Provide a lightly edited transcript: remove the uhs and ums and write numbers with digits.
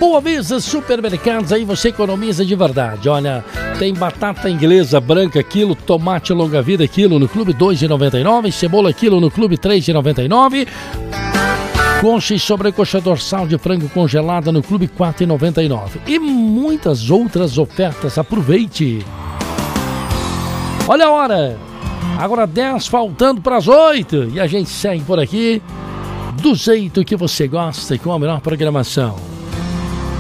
Boa Vista Supermercados, aí você economiza de verdade. Olha, tem batata inglesa branca quilo, tomate longa-vida quilo no Clube R$ 2,99, cebola quilo no Clube R$ 3,99, concha e sobrecoxa dorsal de frango congelada no Clube R$ 4,99 e muitas outras ofertas. Aproveite! Olha a hora! Agora 10 faltando para as 8 e a gente segue por aqui do jeito que você gosta e com a melhor programação.